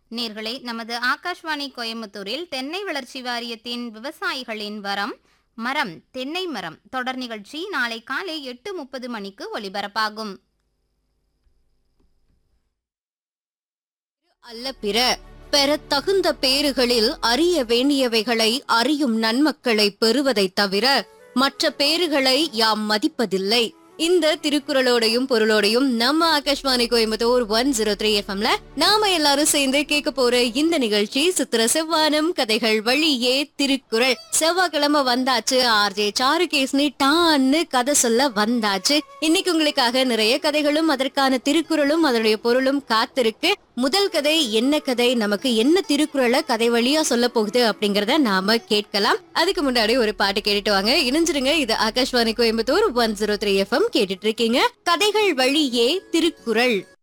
நேர்களே, நமது ஆகாஷ்வாணி கோயம்புத்தூரில் தென்னை வளர்ச்சி வாரியத்தின் விவசாயிகளின் வரம் மரம் தென்னை மரம் தொடர் நிகழ்ச்சி நாளை காலை 8:30 மணிக்கு ஒலிபரப்பாகும். அல்ல பிற பெறத்தகுந்த பேறுகளில் அறிய வேண்டியவைகளை அறியும் நன்மக்களை பெறுவதைத் தவிர மற்ற பேறுகளை யாம் மதிப்பதில்லை. இந்த திருக்குறளோடையும் பொருளோடையும் நம்ம ஆகாஷ்வாணி கோயம்புத்தூர் 103 FMல நாம எல்லாரும் சேர்ந்து கேட்க போற இந்த நிகழ்ச்சி சித்திர செவ்வானம் கதைகள் வழியே திருக்குறள். செவ்வாய்க்கிழமை வந்தாச்சு, RJ சாருகேஸ்னி டான்னு கதை சொல்ல வந்தாச்சு. இன்னைக்கு உங்களுக்காக நிறைய கதைகளும் அதற்கான திருக்குறளும் அதனுடைய பொருளும் காத்திருக்கு. முதல் கதை என்ன கதை, நமக்கு என்ன திருக்குறளை கதை வழியா சொல்ல போகுது அப்படிங்கறத நாம கேட்கலாம். அதுக்கு முன்னாடி ஒரு பாட்டு கேட்டுட்டு வாங்க, இணைஞ்சிருங்க. இது ஆகாஷ்வாணி கோயம்புத்தூர் 103 FM கேட்டுட்டு இருக்கீங்க. கதைகள் வழியே திருக்குறள்.